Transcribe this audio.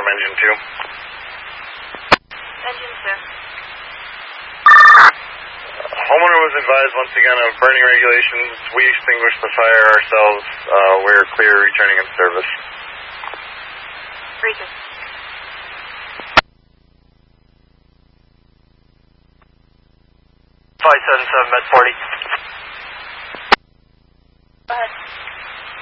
engine 2. Engine 2. Homeowner was advised once again of burning regulations. We extinguished the fire ourselves. We're clear returning in service. Regis. 577 Med 40.